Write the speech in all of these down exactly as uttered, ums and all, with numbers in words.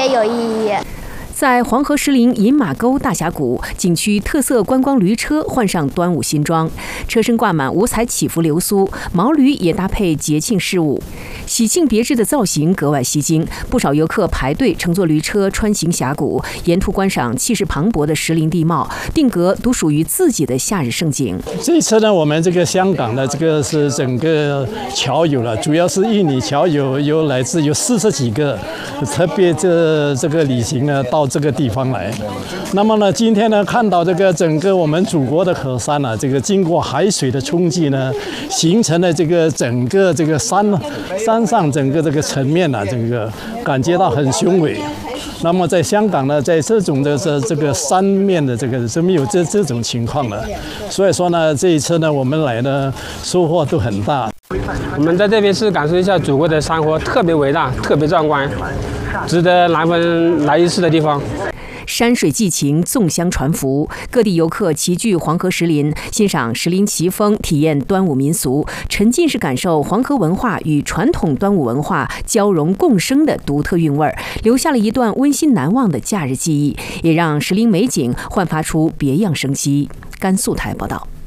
别有意义。 在黄河石林饮马沟大峡谷景区，特色观光驴车换上端午新装，车身挂满五彩祈福流苏，毛驴也搭配节庆饰物，喜庆别致的造型格外吸睛。不少游客排队乘坐驴车穿行峡谷，沿途观赏气势磅礴的石林地貌，定格独属于自己的夏日盛景。 这一次呢，我们这个香港的这个是整个侨友了，主要是印尼侨友，有来自有四十几个，特别这这个旅行呢到这个地方来。那么呢，今天呢看到这个整个我们祖国的河山呢、啊，这个经过海水的冲击呢，形成了这个整个这个山山上整个这个层面呢、啊，这个感觉到很雄伟。那么在香港呢，在这种的这这个山面的这个是没有这这种情况的，所以说呢，这一次呢我们来呢收获都很大。 我们在这边是感受一下祖国的山河，特别伟大，特别壮观，值得来文来一次的地方。 山水寄情，粽香传福，各地游客齐聚黄河石林，欣赏石林奇峰，体验端午民俗，沉浸式感受黄河文化与传统端午文化交融共生的独特韵味，留下了一段温馨难忘的假日记忆，也让石林美景焕发出别样生机。甘肃台报道。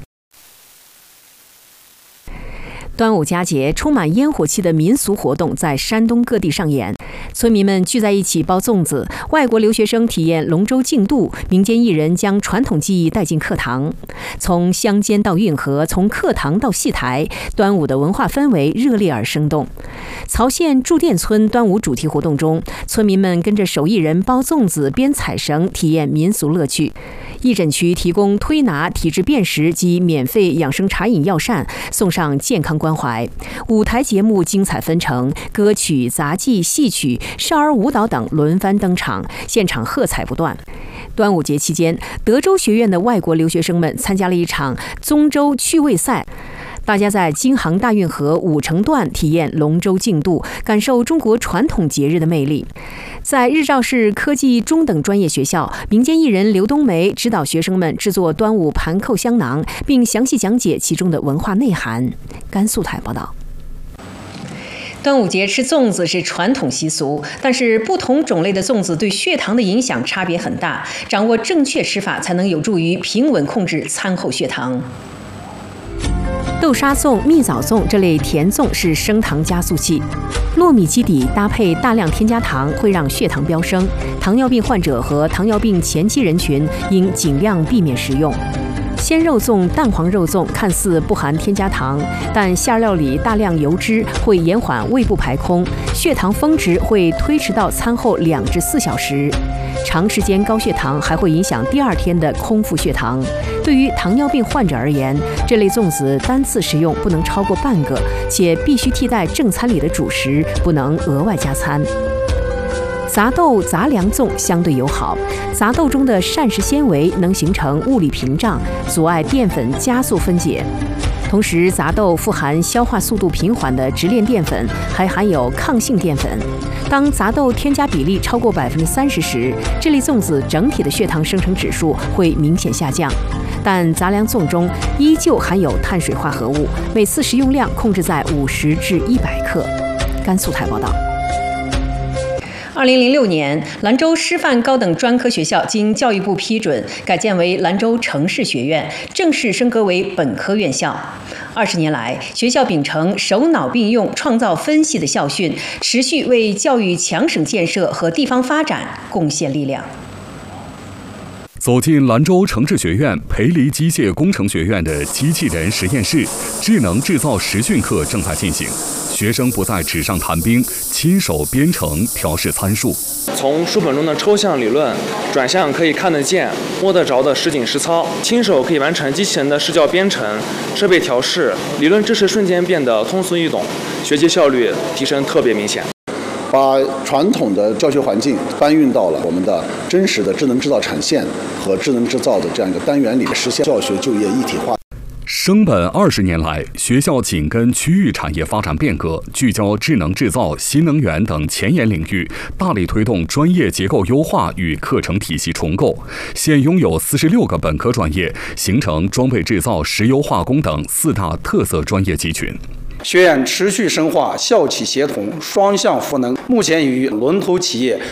端午佳节，充满烟火气的民俗活动在山东各地上演，村民们聚在一起包粽子，外国留学生体验龙舟竞渡，民间艺人将传统技艺带进课堂。从乡间到运河，从课堂到戏台，端午的文化氛围热烈而生动。曹县驻店村端午主题活动中，村民们跟着手艺人包粽子、编彩绳，体验民俗乐趣。义诊区提供推拿、体质辨识及免费养生茶饮药膳，送上健康关怀。舞台节目精彩纷呈，歌曲、杂技、戏曲、少儿舞蹈等轮番登场，现场喝彩不断。端午节期间，德州学院的外国留学生们参加了一场宗舟趣味赛。大家在京杭大运河五城段体验龙舟竞渡，感受中国传统节日的魅力。在日照市科技中等专业学校，民间艺人刘冬梅指导学生们制作端午盘扣香囊，并详细讲解其中的文化内涵。甘肃台报道。端午节吃粽子是传统习俗，但是不同种类的粽子对血糖的影响差别很大，掌握正确吃法才能有助于平稳控制餐后血糖。豆沙粽、蜜枣粽这类甜粽是升糖加速器，糯米基底搭配大量添加糖会让血糖飙升，糖尿病患者和糖尿病前期人群应尽量避免食用。鲜肉粽、蛋黄肉粽看似不含添加糖，但馅料里大量油脂会延缓胃部排空，血糖峰值会推迟到餐后两至四小时。长时间高血糖还会影响第二天的空腹血糖。对于糖尿病患者而言，这类粽子单次食用不能超过半个，且必须替代正餐里的主食，不能额外加餐。杂豆杂粮粽相对友好，杂豆中的膳食纤维能形成物理屏障，阻碍淀粉加速分解。同时，杂豆富含消化速度平缓的直链淀粉，还含有抗性淀粉。当杂豆添加比例超过百分之三十时，这类粽子整体的血糖生成指数会明显下降。但杂粮粽中依旧含有碳水化合物，每次食用量控制在五十至一百克。甘肃台报道。二零零六年，兰州师范高等专科学校经教育部批准改建为兰州城市学院，正式升格为本科院校。二十年来，学校秉承手脑并用、创造分析的校训，持续为教育强省建设和地方发展贡献力量。 走进兰州城市学院培黎机械工程学院的机器人实验室，智能制造实训课正在进行。学生不在纸上谈兵，亲手编程调试参数。 从书本中的抽象理论转向可以看得见、摸得着的实景实操，亲手可以完成机器人的视教编程、设备调试，理论知识瞬间变得通俗易懂，学习效率提升特别明显。 把传统的教学环境搬运到了我们的真实的智能制造产线和智能制造的这样一个单元里，实现教学就业一体化。 升本二十年来，学校紧跟区域产业发展变革，聚焦智能制造、新能源等前沿领域，大力推动专业结构优化与课程体系重构。现拥有四十六个本科专业，形成装备制造、石油化工等四大特色专业集群。 学院持续深化校企协同、双向赋能，目前与龙头企业